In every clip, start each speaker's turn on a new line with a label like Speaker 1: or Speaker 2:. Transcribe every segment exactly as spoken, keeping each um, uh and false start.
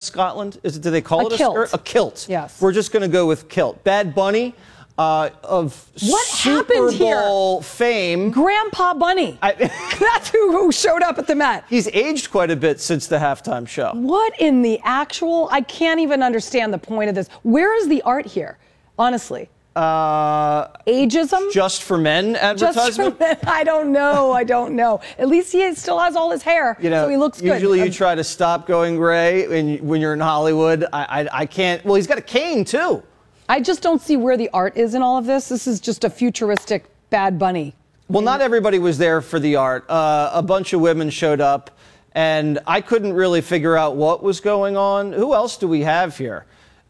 Speaker 1: Scotland? Is it? Do they call
Speaker 2: a
Speaker 1: it a
Speaker 2: kilt.
Speaker 1: skirt? A kilt.
Speaker 2: Yes.
Speaker 1: We're just going to go with kilt. Bad Bunny. Uh, of
Speaker 2: what
Speaker 1: Super
Speaker 2: happened
Speaker 1: Bowl
Speaker 2: here?
Speaker 1: fame.
Speaker 2: Grandpa Bunny. I, That's who, who showed up at the Met.
Speaker 1: He's aged quite a bit since the halftime show.
Speaker 2: What in the actual? I can't even understand the point of this. Where is the art here? Honestly.
Speaker 1: Uh,
Speaker 2: Ageism?
Speaker 1: Just for men advertisement?
Speaker 2: Just for men. I don't know. I don't know. At least he still has all his hair,
Speaker 1: you know,
Speaker 2: so he looks good.
Speaker 1: Usually you
Speaker 2: um,
Speaker 1: try to stop going gray when, when you're in Hollywood. I, I, I can't. Well, he's got a cane, too.
Speaker 2: I just don't see where the art is in all of this. This is just a futuristic Bad Bunny.
Speaker 1: Well, not everybody was there for the art. Uh, a bunch of women showed up, and I couldn't really figure out what was going on. Who else do we have here?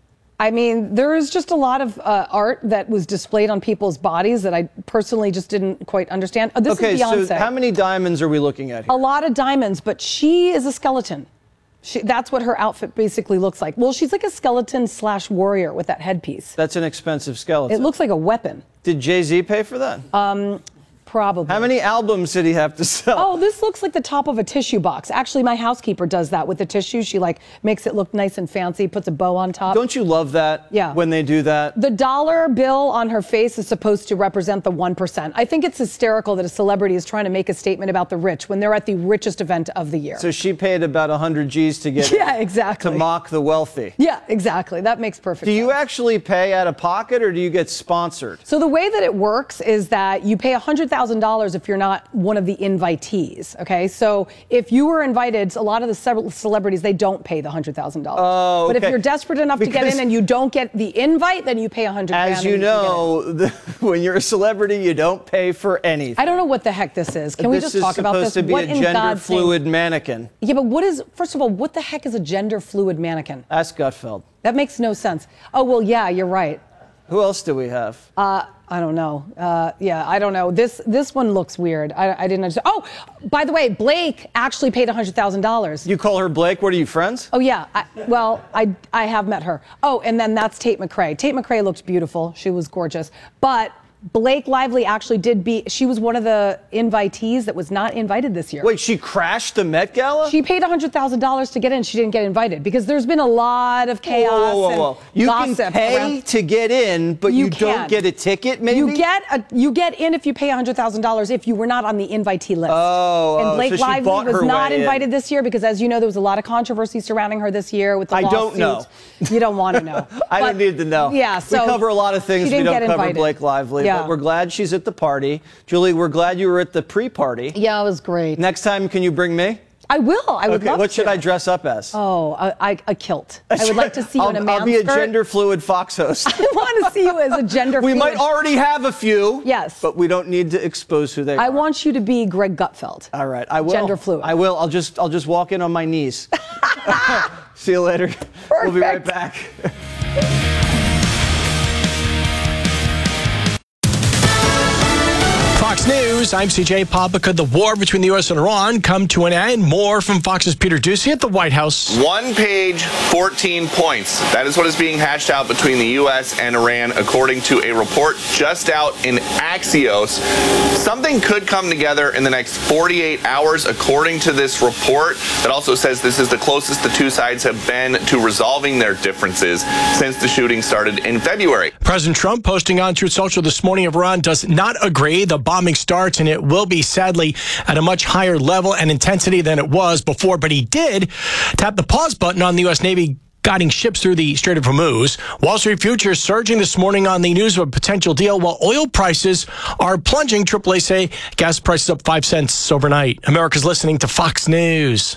Speaker 2: I mean, there is just a lot of uh, art that was displayed on people's bodies that I personally just didn't quite understand. Oh, this
Speaker 1: okay,
Speaker 2: is Beyonce.
Speaker 1: so how many diamonds are we looking at here?
Speaker 2: A lot of diamonds, but she is a skeleton. She, that's what her outfit basically looks like. Well, she's like a skeleton slash warrior with that headpiece.
Speaker 1: That's an expensive skeleton.
Speaker 2: It looks like a weapon.
Speaker 1: Did Jay-Z pay for that?
Speaker 2: Um, probably.
Speaker 1: How many albums did he have to sell?
Speaker 2: Oh, this looks like the top of a tissue box. Actually, my housekeeper does that with the tissue. She like makes it look nice and fancy, puts a bow on top.
Speaker 1: Don't you love that?
Speaker 2: Yeah.
Speaker 1: When they do that?
Speaker 2: The dollar bill on her face is supposed to represent the one percent. I think it's hysterical that a celebrity is trying to make a statement about the rich when they're at the richest event of the year.
Speaker 1: So she paid about one hundred G's to get
Speaker 2: yeah, exactly.
Speaker 1: to mock the wealthy.
Speaker 2: Yeah, exactly. That makes perfect
Speaker 1: sense. Do you
Speaker 2: sense.
Speaker 1: actually pay out of pocket or do you get sponsored?
Speaker 2: So the way that it works is that you pay one hundred thousand dollars if you're not one of the invitees, okay? So if you were invited, a lot of the celebrities, they don't pay the one hundred thousand dollars.
Speaker 1: Oh, okay.
Speaker 2: But if you're desperate enough because to get in and you don't get the invite, then you pay one hundred thousand dollars.
Speaker 1: As you know, the, when you're a celebrity, you don't pay for anything.
Speaker 2: I don't know what the heck this is. Can
Speaker 1: this
Speaker 2: we just talk about this?
Speaker 1: This is supposed to be
Speaker 2: what
Speaker 1: a gender-fluid mannequin.
Speaker 2: Yeah, but what is, first of all, what the heck is a gender-fluid mannequin?
Speaker 1: Ask Gutfeld.
Speaker 2: That makes no sense. Oh, well, yeah, you're right.
Speaker 1: Who else do we have?
Speaker 2: Uh, I don't know. Uh, yeah, I don't know. This this one looks weird. I, I didn't understand. Oh, by the way, Blake actually paid one hundred thousand dollars.
Speaker 1: You call her Blake? What are you, friends?
Speaker 2: Oh, yeah. I, well, I, I have met her. Oh, and then that's Tate McRae. Tate McRae looked beautiful. She was gorgeous. But Blake Lively actually did be, she was one of the invitees that was not invited this year.
Speaker 1: Wait, she crashed the Met Gala?
Speaker 2: She paid one hundred thousand dollars to get in. She didn't get invited because there's been a lot of chaos
Speaker 1: whoa, whoa, whoa, whoa.
Speaker 2: and
Speaker 1: you
Speaker 2: gossip.
Speaker 1: You can pay
Speaker 2: around.
Speaker 1: to get in, but you, you don't get a ticket, maybe?
Speaker 2: You get a, you get in if you pay one hundred thousand dollars if you were not on the invitee list.
Speaker 1: Oh,
Speaker 2: and Blake
Speaker 1: oh, so
Speaker 2: Lively was not invited
Speaker 1: in.
Speaker 2: this year because, as you know, there was a lot of controversy surrounding her this year with the
Speaker 1: I
Speaker 2: lawsuit.
Speaker 1: don't know.
Speaker 2: You don't want to know.
Speaker 1: I
Speaker 2: but,
Speaker 1: don't need to know.
Speaker 2: Yeah, so
Speaker 1: we cover a lot of things. We don't cover
Speaker 2: invited.
Speaker 1: Blake Lively,
Speaker 2: yeah.
Speaker 1: but we're glad she's at the party. Julie, we're glad you were at the pre-party.
Speaker 2: Yeah, it was great.
Speaker 1: Next time, can you bring me?
Speaker 2: I will. I would
Speaker 1: okay,
Speaker 2: love
Speaker 1: what
Speaker 2: to.
Speaker 1: should I dress up as?
Speaker 2: Oh, a, a, a kilt. I would like to see you
Speaker 1: I'll,
Speaker 2: in a man's
Speaker 1: I'll be a
Speaker 2: skirt.
Speaker 1: gender-fluid Fox host.
Speaker 2: I want to see you as a gender-fluid.
Speaker 1: We might already have a few.
Speaker 2: Yes.
Speaker 1: But we don't need to expose who they
Speaker 2: I
Speaker 1: are.
Speaker 2: I want you to be Greg Gutfeld.
Speaker 1: All right, I will.
Speaker 2: Gender-fluid.
Speaker 1: I will. I'll just, I'll just walk in on my knees. See you later.
Speaker 2: Perfect.
Speaker 1: We'll be right back.
Speaker 3: Fox News, I'm C J Papa. Could the war between the U S and Iran come to an end? More from Fox's Peter Doocy at the White House.
Speaker 4: One page, fourteen points. That is what is being hashed out between the U S and Iran, according to a report just out in Axios. Something could come together in the next forty-eight hours, according to this report, that also says this is the closest the two sides have been to resolving their differences since the shooting started in February.
Speaker 3: President Trump posting on Truth Social this morning of Iran does not agree. The bombing starts, and it will be, sadly, at a much higher level and intensity than it was before. But he did tap the pause button on the U S Navy guiding ships through the Strait of Hormuz. Wall Street futures surging this morning on the news of a potential deal, while oil prices are plunging. triple A say gas prices up five cents overnight. America's listening to Fox News.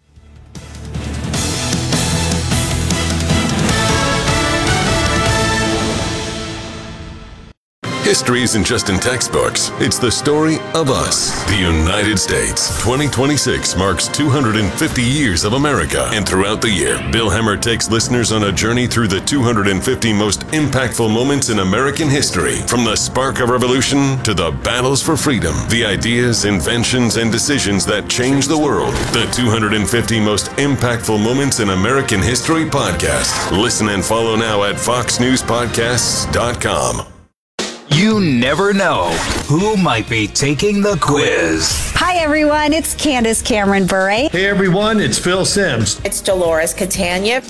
Speaker 5: History isn't just in textbooks. It's the story of us, the United States. twenty twenty-six marks two hundred fifty years of America. And throughout the year, Bill Hemmer takes listeners on a journey through the two hundred fifty most impactful moments in American history. From the spark of revolution to the battles for freedom, the ideas, inventions, and decisions that changed the world. The two hundred fifty most impactful moments in American history podcast. Listen and follow now at fox news podcasts dot com.
Speaker 6: You never know who might be taking the quiz.
Speaker 7: Hi, everyone. It's Candace Cameron Bure.
Speaker 8: Hey, everyone. It's Phil Simms.
Speaker 9: It's Dolores Catania.